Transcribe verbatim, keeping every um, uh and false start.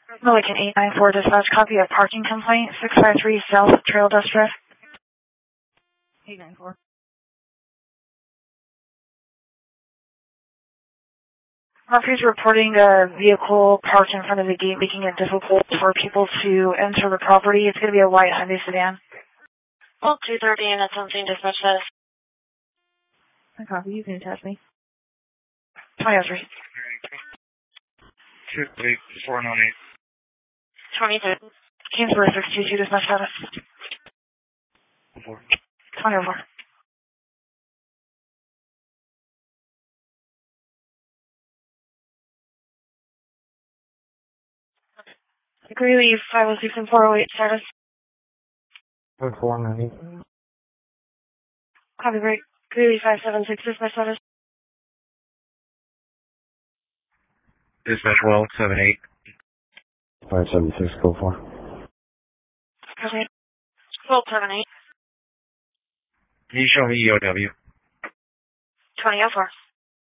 Milliken eight nine four dispatch, copy a parking complaint, six five three South Trail Dust Drive. eight nine four. Murphy's reporting a vehicle parked in front of the gate, making it difficult for people to enter the property. It's going to be a white Hyundai sedan. Well, two thirty and that's something dispatch says. I copy. You can attach me. twenty oh three. two three four nine eight. twenty-two. Kingsbury six two two dispatch status. four. twenty oh four. Greeley five oh six and four oh eight status. four nine eight. Copy break. Greeley five seven six dispatch status. Dispatch well seven eight. five seven six, go four. Okay. twelve seven eight. Can you show me E O W? twenty oh four.